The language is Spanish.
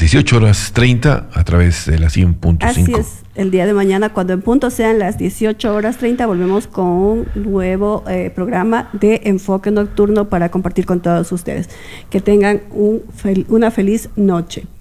18:30 a través de la 100.5. Así es, el día de mañana, cuando en punto sean las 18:30, volvemos con un nuevo programa de enfoque nocturno para compartir con todos ustedes. Que tengan una feliz noche.